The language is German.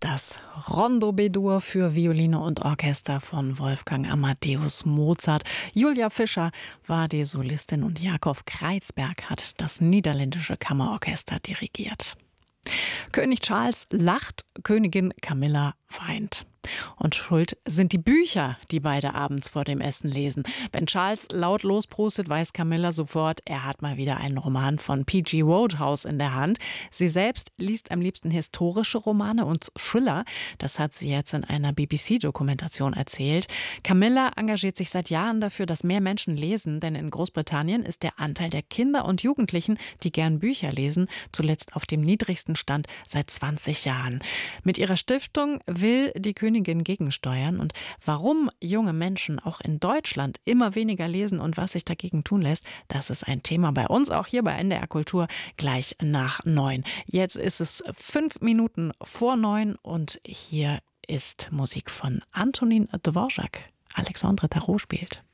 Das Rondo B-Dur für Violine und Orchester von Wolfgang Amadeus Mozart. Julia Fischer war die Solistin und Jakob Kreizberg hat das niederländische Kammerorchester dirigiert. König Charles lacht, Königin Camilla weint. Und schuld sind die Bücher, die beide abends vor dem Essen lesen. Wenn Charles laut losprustet, weiß Camilla sofort, er hat mal wieder einen Roman von P.G. Wodehouse in der Hand. Sie selbst liest am liebsten historische Romane und Thriller. Das hat sie jetzt in einer BBC-Dokumentation erzählt. Camilla engagiert sich seit Jahren dafür, dass mehr Menschen lesen, denn in Großbritannien ist der Anteil der Kinder und Jugendlichen, die gern Bücher lesen, zuletzt auf dem niedrigsten Stand seit 20 Jahren. Mit ihrer Stiftung will die Königin gegensteuern und warum junge Menschen auch in Deutschland immer weniger lesen und was sich dagegen tun lässt, das ist ein Thema bei uns, auch hier bei NDR Kultur, gleich nach 9. Jetzt ist es 5 Minuten vor 9 und hier ist Musik von Antonin Dvorak. Alexandre Tarot spielt.